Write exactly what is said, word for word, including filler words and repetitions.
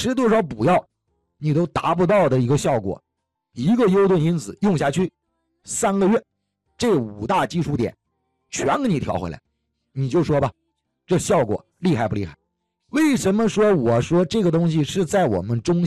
吃多少补药你都达不到的一个效果。一个优盾因子用下去三个月，这五大基础点全给你调回来，你就说吧，这效果厉害不厉害？为什么说我说这个东西是在我们中